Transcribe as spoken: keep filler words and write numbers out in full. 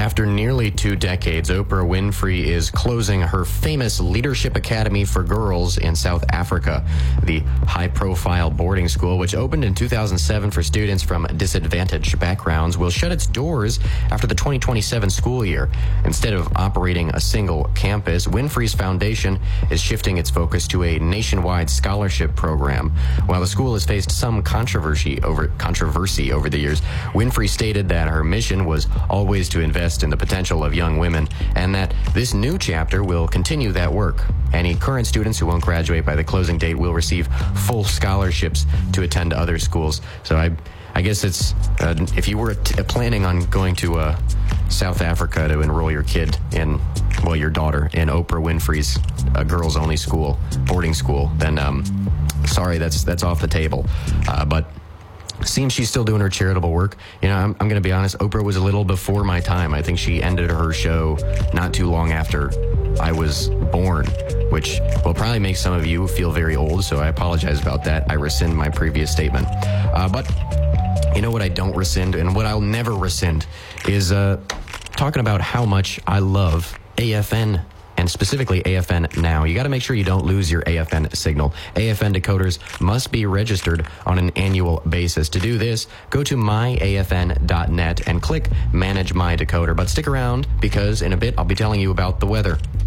After nearly two decades, Oprah Winfrey is closing her famous Leadership Academy for Girls in South Africa. The high-profile boarding school, which opened in two thousand seven for students from disadvantaged backgrounds, will shut its doors after the twenty twenty-seven school year. Instead of operating a single campus, Winfrey's foundation is shifting its focus to a nationwide scholarship program. While the school has faced some controversy over controversy over the years, Winfrey stated that her mission was always to invest in the potential of young women, and that this new chapter will continue that work. Any current students who won't graduate by the closing date will receive full scholarships to attend other schools. So I, I guess it's uh, if you were t- planning on going to uh, South Africa to enroll your kid in, well, your daughter in Oprah Winfrey's uh, girls-only school, boarding school, then um, sorry, that's that's off the table. Uh, but. Seems she's still doing her charitable work. You know, I'm, I'm going to be honest, Oprah was a little before my time. I think she ended her show not too long after I was born, which will probably make some of you feel very old, so I apologize about that. I rescind my previous statement. Uh, but you know what I don't rescind, and what I'll never rescind, is uh, talking about how much I love A F N. And specifically A F N Now. You got to make sure you don't lose your A F N signal. A F N decoders must be registered on an annual basis. To do this, go to my A F N dot net and click Manage My Decoder. But stick around, because in a bit I'll be telling you about the weather.